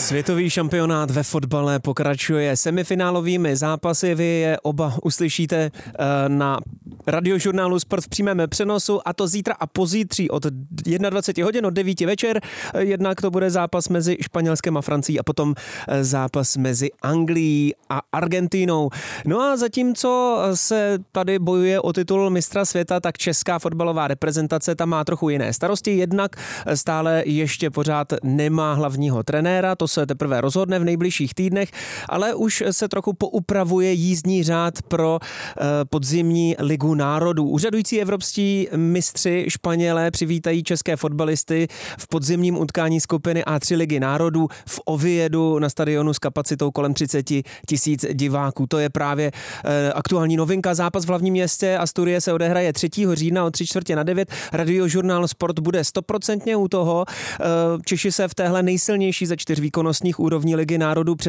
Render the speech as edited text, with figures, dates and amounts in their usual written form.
Světový šampionát ve fotbale pokračuje semifinálovými zápasy. Vy je oba uslyšíte na radiožurnálu Sport v přímém přenosu, a to zítra a pozítří od 21 hodin od 9 večer. Jednak to bude zápas mezi Španělskem a Francií a potom zápas mezi Anglií a Argentínou. No a zatímco se tady bojuje o titul mistra světa, tak česká fotbalová reprezentace tam má trochu jiné starosti. Jednak stále ještě pořád nemá hlavního trenéra, to se teprve rozhodne v nejbližších týdnech, ale už se trochu poupravuje jízdní řád pro podzimní ligu národů. Úřadující evropští mistři Španělé přivítají české fotbalisty v podzimním utkání skupiny A3 ligy národů v Oviedu na stadionu s kapacitou kolem 30 000 diváků. To je právě aktuální novinka. Zápas v hlavním městě Asturie se odehraje 3. října od 8:45. Radiožurnál Sport bude 100% u toho. Češi se v téhle nejsilnější ze 4 výkonnostních úrovní ligy národů